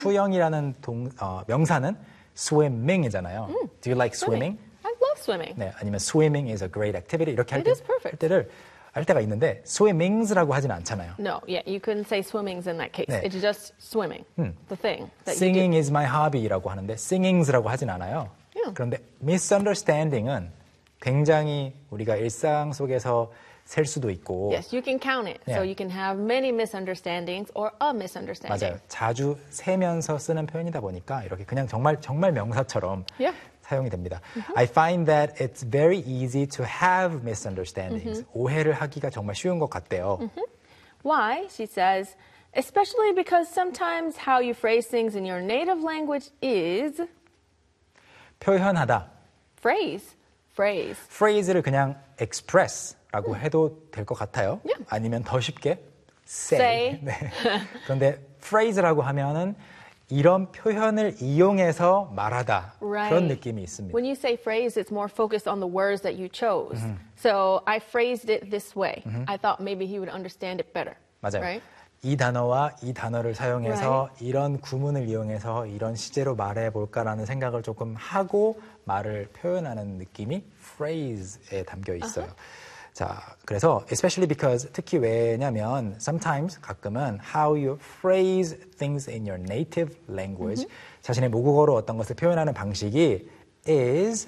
수영이라는 명사는 swimming이잖아요. Do you like swimming? I love swimming. 네, 아니면 swimming is a great activity 이렇게 할 때가 있는데 swimmings라고 하진 않잖아요. No, yeah, you couldn't say swimmings in that case. 네. It's just swimming, the thing that Singing you do. is my hobby라고 하는데 singings라고 하진 않아요. Yeah. 그런데 misunderstanding은 굉장히 우리가 일상 속에서 셀 수도 있고 Yes, you can count it. So Yeah. you can have many misunderstandings or a misunderstanding. 맞아요. 자주 세면서 쓰는 표현이다 보니까 이렇게 그냥 정말 명사처럼 Yeah. 사용이 됩니다. I find that it's very easy to have misunderstandings. 오해를 하기가 정말 쉬운 것 같대요. Why? She says, especially because sometimes how you phrase things in your native language is 표현하다. phrase. phrase를 그냥 express라고 해도 될 것 같아요. Yeah. 아니면 더 쉽게 say. Say. 네. 그런데 phrase라고 하면은 이런 표현을 이용해서 말하다 Right. 그런 느낌이 있습니다. When you say phrase, it's more focused on the words that you chose. So I phrased it this way. I thought maybe he would understand it better. 맞아요. Right? 이 단어와 이 단어를 사용해서 이런 구문을 이용해서 이런 시제로 말해볼까라는 생각을 조금 하고 말을 표현하는 느낌이 phrase에 담겨 있어요. 자, 그래서 especially because 특히 왜냐면 sometimes 가끔은 how you phrase things in your native language 자신의 모국어로 어떤 것을 표현하는 방식이 is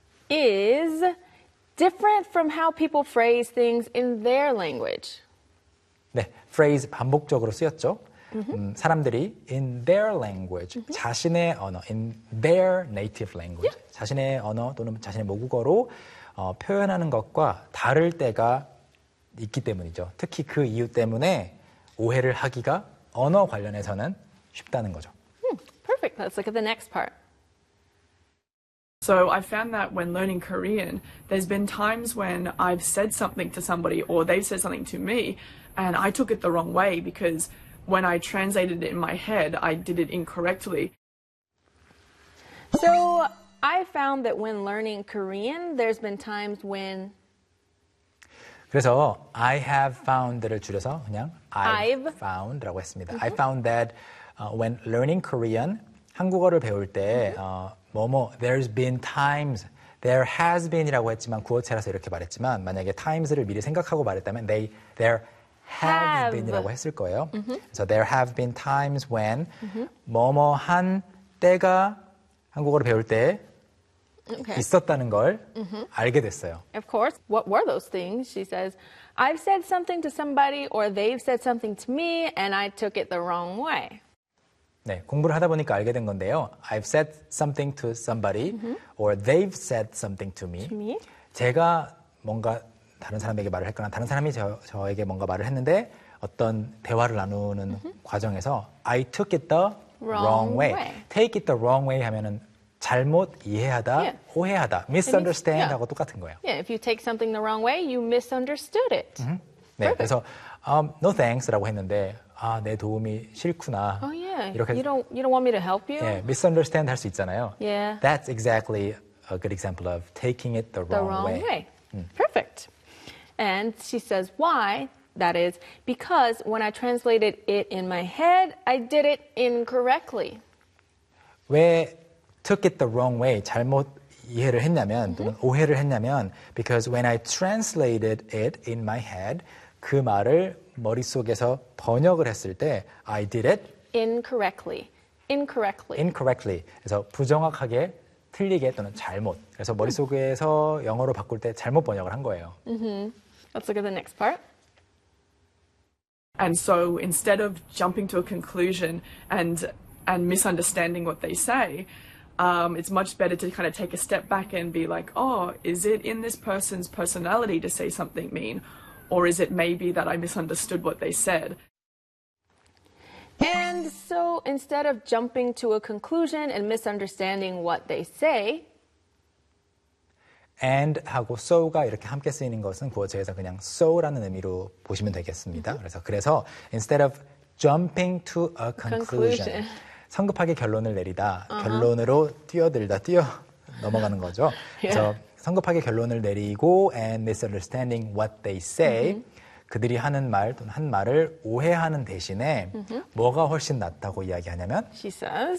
different from how people phrase things in their language. 네, phrase 반복적으로 쓰였죠. 사람들이 in their language, 자신의 언어, in their native language, 자신의 언어 또는 자신의 모국어로 표현하는 것과 다를 때가 있기 때문이죠. 특히 그 이유 때문에 오해를 하기가 언어 관련해서는 쉽다는 거죠. Perfect. Let's look at the next part. So I found that when learning Korean, there's been times when I've said something to somebody or they've said something to me and I took it the wrong way because when I translated it in my head, I did it incorrectly. So I found that when learning Korean, there's been times when 그래서 I have found를 줄여서 그냥 I've I've found라고 했습니다. I found that when learning Korean, 한국어를 배울 때 there's been times, there has been이라고 했지만 구어체라서 이렇게 말했지만 만약에 times를 미리 생각하고 말했다면 there have been이라고 했을 거예요. 그래서 there have been times when 한 때가 한국어를 배울 때 있었다는 걸 알게 됐어요. Of course. What were those things? She says, I've said something to somebody or they've said something to me and I took it the wrong way. 네, 공부를 하다 보니까 알게 된 건데요. I've said something to somebody or they've said something to me. 제가 뭔가 다른 사람에게 말을 했거나 다른 사람이 저에게 뭔가 말을 했는데 어떤 대화를 나누는 과정에서 I took it the wrong way. Take it the wrong way 하면은 잘못 이해하다, 오해하다, misunderstand 하고 똑같은 거예요. Yeah, if you take something the wrong way, you misunderstood it. 네, 그래서 no thanks라고 했는데 내 도움이 싫구나. Oh yeah, 이렇게 you don't want me to help you? 예, misunderstand 할 수 있잖아요. Yeah. That's exactly a good example of taking it the wrong way. Perfect. And she says why? That is because when I translated it in my head, I did it incorrectly. 왜 took it the wrong way, 잘못 이해를 했냐면 또는 오해를 했냐면 because when I translated it in my head, 그 말을 머릿속에서 번역을 했을 때 I did it incorrectly. 그래서 부정확하게 틀리게 또는 잘못. 그래서 머릿속에서 영어로 바꿀 때 잘못 번역을 한 거예요. Let's look at the next part. And so instead of jumping to a conclusion and misunderstanding what they say, it's much better to kind of take a step back and be like, oh, is it in this person's personality to say something mean? Or is it maybe that I misunderstood what they said? And so instead of jumping to a conclusion and misunderstanding what they say, and 하고 so가 이렇게 함께 쓰이는 것은 구어체에서 그냥 so라는 의미로 보시면 되겠습니다. 그래서 instead of jumping to a conclusion. 성급하게 결론을 내리다, 결론으로 뛰어 넘어가는 거죠. 그래서 성급하게 결론을 내리고 and misunderstanding what they say, 그들이 하는 말 또는 한 말을 오해하는 대신에 뭐가 훨씬 낫다고 이야기하냐면 She says